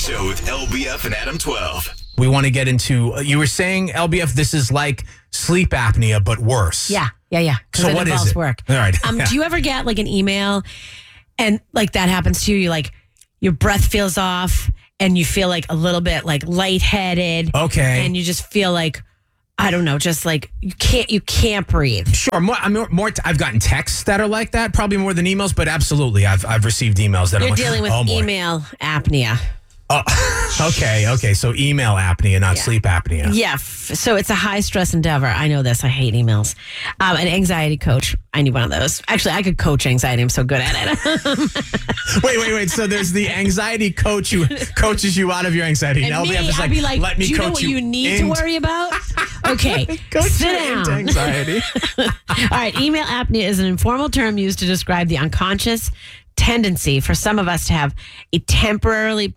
Show with LBF and Adam 12. We want to get into, you were saying, LBF, this is like sleep apnea, but worse. Yeah. So it what is involves it? work. All right. Do you ever get like an email and like that happens to you? You like, your breath feels off and you feel like a little bit like lightheaded. Okay. And you just feel like, I don't know, just like you can't breathe. Sure. I've gotten texts that are like that, probably more than emails, but absolutely. I've received emails that You're I'm dealing with like, email apnea. Oh, okay. So email apnea, not sleep apnea. Yeah. So it's a high stress endeavor. I know this. I hate emails. An anxiety coach. I need one of those. Actually, I could coach anxiety. I'm so good at it. Wait. So there's the anxiety coach who coaches you out of your anxiety. And LBF is I'd be like, let me do you coach know what you need to worry about? Okay. Sit down. Into anxiety. All right. Email apnea is an informal term used to describe the unconscious tendency for some of us to have a temporarily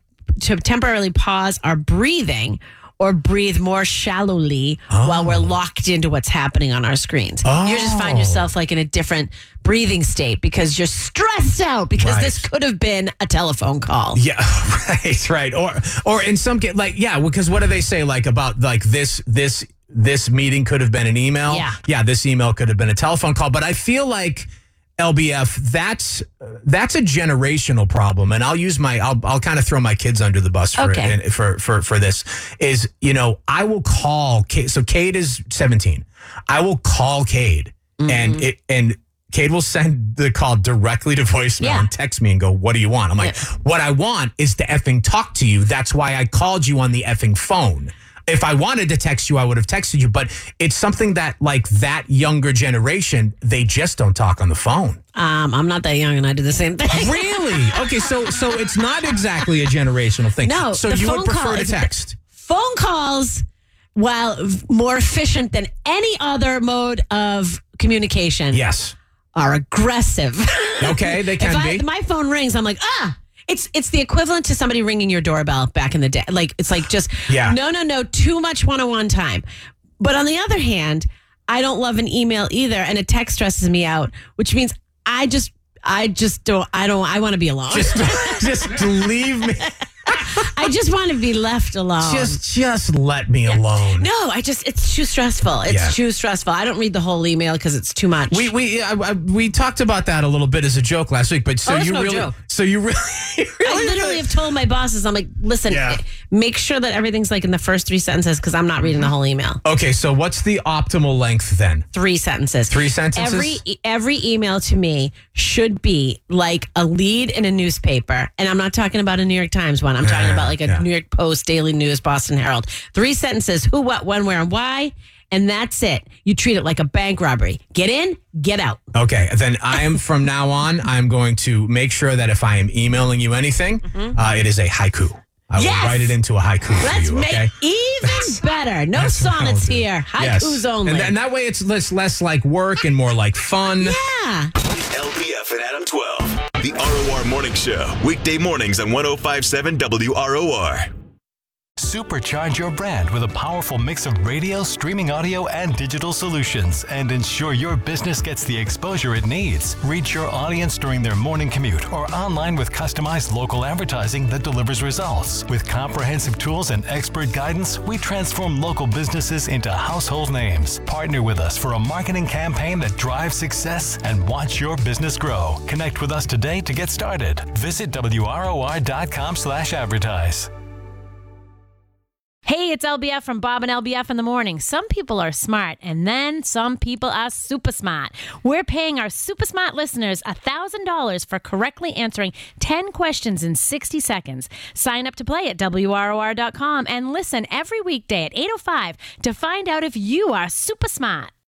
pause our breathing or breathe more shallowly while we're locked into what's happening on our screens. You just find yourself like in a different breathing state because you're stressed out because this could have been a telephone call. Yeah, right. Or in some case, like, yeah, because what do they say like about like this meeting could have been an email? Yeah, this email could have been a telephone call. But I feel like LBF, that's a generational problem, and I'll kind of throw my kids under the bus for this. Is, I will call Cade. So Cade is 17. I will call Cade, and Cade will send the call directly to voicemail and text me and go, "What do you want?" I'm like, "What I want is to effing talk to you. That's why I called you on the effing phone." If I wanted to text you, I would have texted you. But it's something that, like, that younger generation, they just don't talk on the phone. I'm not that young, and I do the same thing. Really? Okay, so it's not exactly a generational thing. No. So you would prefer to text? Phone calls, while more efficient than any other mode of communication, are aggressive. Okay, they can be. If my phone rings, I'm like, It's the equivalent to somebody ringing your doorbell back in the day. Like, it's like just, no, too much one-on-one time. But on the other hand, I don't love an email either, and a text stresses me out, which means I want to be alone. Just leave me. I just want to be left alone. Just let me alone. No, it's too stressful. It's too stressful. I don't read the whole email because it's too much. We talked about that a little bit as a joke last week, but joke. I literally have told my bosses, I'm like, listen, make sure that everything's like in the first 3 sentences because I'm not reading the whole email. Okay, so what's the optimal length then? 3 sentences. 3 sentences? Every email to me should be like a lead in a newspaper. And I'm not talking about a New York Times one. I'm talking about like a New York Post, Daily News, Boston Herald. 3 sentences, who, what, when, where, and why. And that's it. You treat it like a bank robbery. Get in, get out. Okay, then from now on, I'm going to make sure that if I am emailing you anything, it is a haiku. I will write it into a haiku for you, okay? Even better. No sonnets here. Haikus only. And that way it's less like work and more like fun. Yeah. LBF and Adam 12. The ROR Morning Show. Weekday mornings on 105.7 WROR. Supercharge your brand with a powerful mix of radio, streaming audio, and digital solutions, and ensure your business gets the exposure it needs. Reach your audience during their morning commute or online with customized local advertising that delivers results. With comprehensive tools and expert guidance, we transform local businesses into household names. Partner with us for a marketing campaign that drives success and watch your business grow. Connect with us today to get started. Visit WROR.com/advertise. Hey, it's LBF from Bob and LBF in the morning. Some people are smart, and then some people are super smart. We're paying our super smart listeners $1,000 for correctly answering 10 questions in 60 seconds. Sign up to play at WROR.com and listen every weekday at 8:05 to find out if you are super smart.